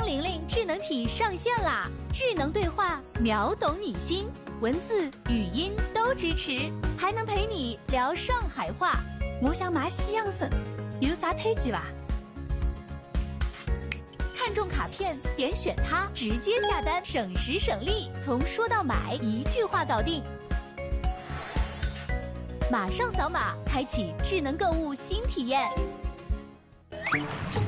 玲玲智能体上线啦！智能对话，秒懂你心，文字、语音都支持，还能陪你聊上海话。我想买西洋参，有啥推荐吧？看中卡片，点选它，直接下单，省时省力，从说到买一句话搞定。马上扫码，开启智能购物新体验。